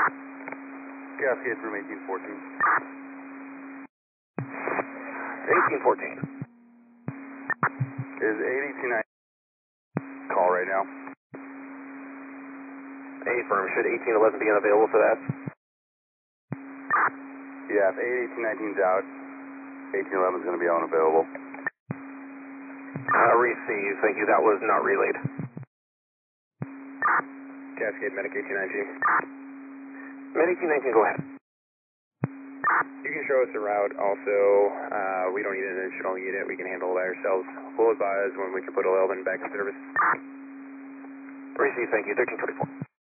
Cascade from 1814. 1814. Is 8290 call right now? Affirm. Should 1811 be unavailable for that? Yeah, if 1819's out, 1811 is going to be unavailable. Receive. Thank you. That was not relayed. Cascade Medic 1819. Med 1819, go ahead. You can show us the route. Also, we don't need an additional unit. We can handle it ourselves. We'll advise when we can put 11 back in service. Receive. Thank you. 1324.